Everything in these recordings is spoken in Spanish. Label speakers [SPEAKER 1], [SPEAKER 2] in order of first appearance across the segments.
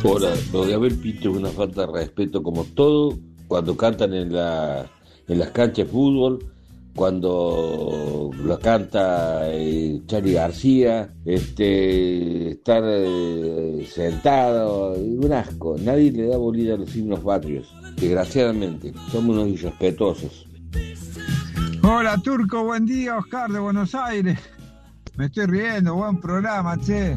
[SPEAKER 1] Hola, lo de Abel Pinto es una falta de respeto como todo cuando cantan en las canchas de fútbol, cuando lo canta Charly García, estar sentado, un asco. Nadie le da bolilla a los himnos patrios, desgraciadamente, somos unos irrespetuosos.
[SPEAKER 2] Hola Turco, buen día, Oscar de Buenos Aires. Me estoy riendo, buen programa, che.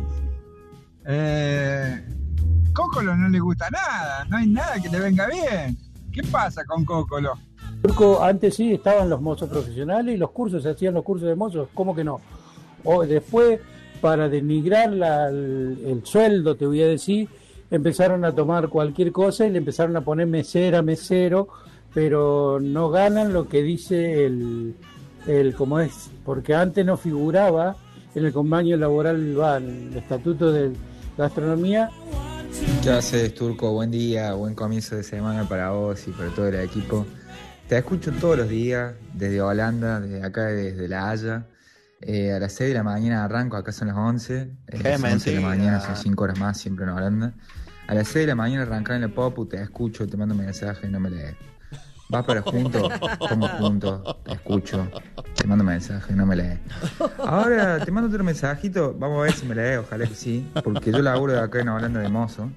[SPEAKER 2] Cócolo no le gusta nada, no hay nada que le venga bien. ¿Qué pasa con Cócolo?
[SPEAKER 3] Turco, antes sí estaban los mozos profesionales y los cursos, se hacían los cursos de mozos, ¿cómo que no? O después, para denigrar el sueldo, te voy a decir, empezaron a tomar cualquier cosa y le empezaron a poner mesero, pero no ganan lo que dice el como es, porque antes no figuraba en el convenio laboral, en el estatuto de gastronomía.
[SPEAKER 4] ¿Qué haces, Turco? Buen día, buen comienzo de semana para vos y para todo el equipo. Te escucho todos los días, desde Holanda, desde acá, desde La Haya. A las 6 de la mañana arranco, acá son las 11. Las 11 de la mañana son 5 horas más, siempre en Holanda. A las 6 de la mañana arrancar en la Popu, te escucho, te mando mensajes, no me lees. Vas para juntos, como juntos, te escucho, te mando mensajes, no me lees. Ahora te mando otro mensajito, vamos a ver si me lees, ojalá que sí, porque yo laburo de acá en Holanda de mozo.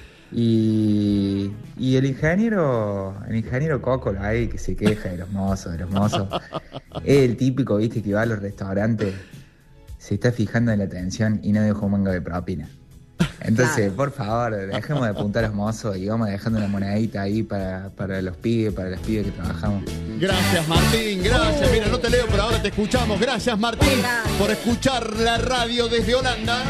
[SPEAKER 4] Y el ingeniero Cócolo ahí que se queja de los mozos, es el típico, viste, que va a los restaurantes, se está fijando en la atención y no deja un mango de propina. Entonces, claro, por favor, dejemos de apuntar a los mozos y vamos dejando una monedita ahí para los pibes, para las pibes que trabajamos.
[SPEAKER 5] Gracias, Martín, gracias. Mira, no te leo, pero ahora te escuchamos. Gracias, Martín, por escuchar la radio desde Holanda.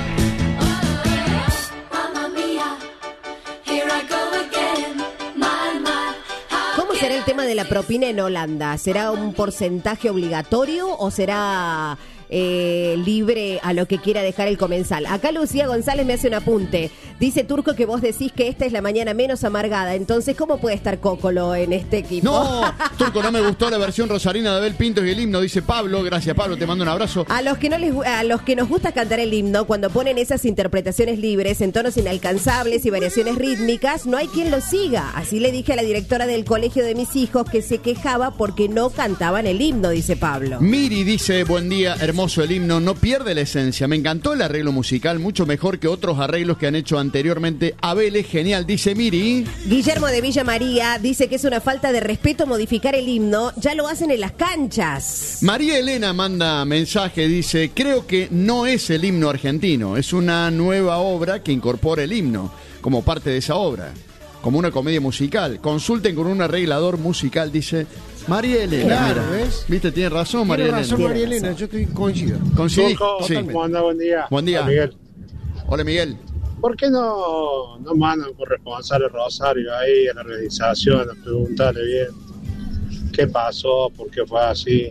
[SPEAKER 6] ¿Cómo será el tema de la propina en Holanda? ¿Será un porcentaje obligatorio o será libre a lo que quiera dejar el comensal? Acá Lucía González me hace un apunte. Dice, Turco, que vos decís que esta es la mañana menos amargada. Entonces, ¿cómo puede estar Cócolo en este equipo?
[SPEAKER 5] No, Turco, no me gustó la versión rosarina de Abel Pintos y el himno, dice Pablo. Gracias, Pablo, te mando un abrazo.
[SPEAKER 6] A los que nos gusta cantar el himno, cuando ponen esas interpretaciones libres en tonos inalcanzables y variaciones rítmicas, no hay quien lo siga. Así le dije a la directora del colegio de mis hijos, que se quejaba porque no cantaban el himno, dice Pablo.
[SPEAKER 5] Miri dice, buen día, hermoso el himno, no pierde la esencia. Me encantó el arreglo musical, mucho mejor que otros arreglos que han hecho anteriormente. Abel es genial, dice Miri.
[SPEAKER 6] Guillermo de Villa María dice que es una falta de respeto modificar el himno, ya lo hacen en las canchas.
[SPEAKER 5] María Elena manda mensaje, dice, creo que no es el himno argentino, es una nueva obra que incorpora el himno como parte de esa obra, como una comedia musical. Consulten con un arreglador musical, dice María Elena.
[SPEAKER 7] Claro, ¿ves?
[SPEAKER 5] ¿Viste? Tiene razón, María Elena.
[SPEAKER 7] Tiene razón, María Elena, yo estoy coincido.
[SPEAKER 5] ¿Coincidís?
[SPEAKER 7] Sí.
[SPEAKER 8] ¿Cómo anda? Buen día.
[SPEAKER 5] Buen día.
[SPEAKER 8] Hola, Miguel.
[SPEAKER 5] Hola, Miguel.
[SPEAKER 8] ¿Por qué no mandan corresponsal a Rosario ahí a la organización a preguntarle bien qué pasó, por qué fue así?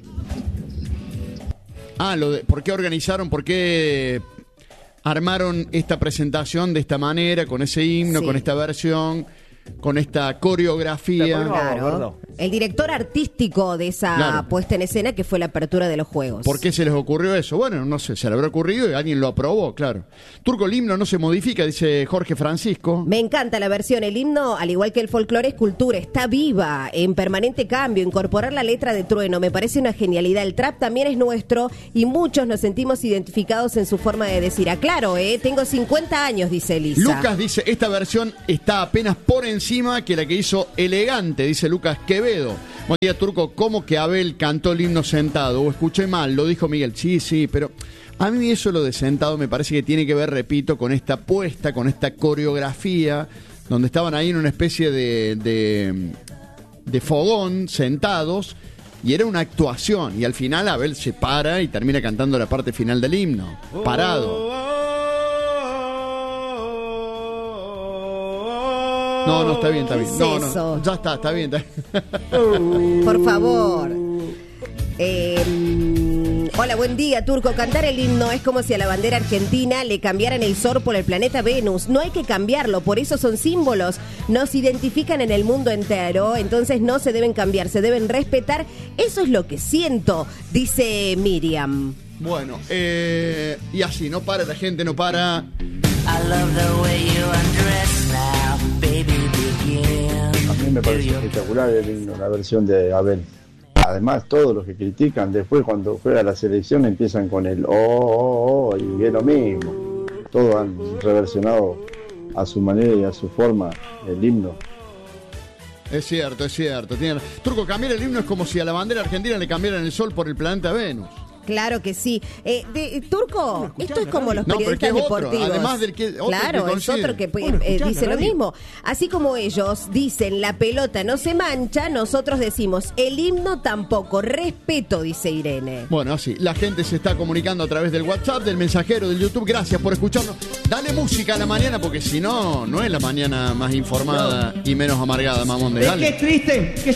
[SPEAKER 5] ¿Por qué organizaron, por qué armaron esta presentación de esta manera, con ese himno, con esta versión, con esta coreografía?
[SPEAKER 6] Claro. El director artístico de esa puesta en escena, que fue la apertura de los Juegos.
[SPEAKER 5] ¿Por qué se les ocurrió eso? Bueno, no sé, se le habrá ocurrido y alguien lo aprobó, claro. Turco, el himno no se modifica, dice Jorge Francisco.
[SPEAKER 6] Me encanta la versión. El himno, al igual que el folclore, es cultura, está viva, en permanente cambio. Incorporar la letra de Trueno me parece una genialidad. El trap también es nuestro y muchos nos sentimos identificados en su forma de decir. Aclaro, tengo 50 años, dice Elisa.
[SPEAKER 5] Lucas dice, esta versión está apenas por encima que la que hizo Elegante, dice Lucas Quevedo. Buen día, Turco, ¿cómo que Abel cantó el himno sentado? O escuché mal, lo dijo Miguel. Sí, pero a mí eso lo de sentado me parece que tiene que ver, repito, con esta puesta, con esta coreografía, donde estaban ahí en una especie de fogón, sentados, y era una actuación. Y al final Abel se para y termina cantando la parte final del himno, parado. No, está bien. No, ya está bien.
[SPEAKER 6] Por favor. Hola, buen día, Turco. Cantar el himno es como si a la bandera argentina le cambiaran el sol por el planeta Venus. No hay que cambiarlo, por eso son símbolos. Nos identifican en el mundo entero, entonces no se deben cambiar, se deben respetar. Eso es lo que siento, dice Miriam.
[SPEAKER 5] Bueno, y así, no para, la gente no para.
[SPEAKER 9] I love the way you undress now. me parece espectacular el himno, la versión de Abel. Además, todos los que critican, después cuando juega la selección empiezan con el y es lo mismo. Todos han reversionado a su manera y a su forma el himno.
[SPEAKER 5] Es cierto. Turco, cambiar el himno es como si a la bandera argentina le cambiaran el sol por el planeta Venus.
[SPEAKER 6] Claro que sí. Turco, esto es como los periodistas deportivos.
[SPEAKER 5] Además del que otro
[SPEAKER 6] claro,
[SPEAKER 5] que
[SPEAKER 6] es otro que dice lo mismo. Así como ellos dicen la pelota no se mancha, nosotros decimos el himno tampoco. Respeto, dice Irene.
[SPEAKER 5] Bueno, así, la gente se está comunicando a través del WhatsApp, del mensajero, del YouTube. Gracias por escucharnos. Dale música a la mañana porque si no, no es la mañana más informada y menos amargada, Mamonde. Dale.
[SPEAKER 10] Qué triste que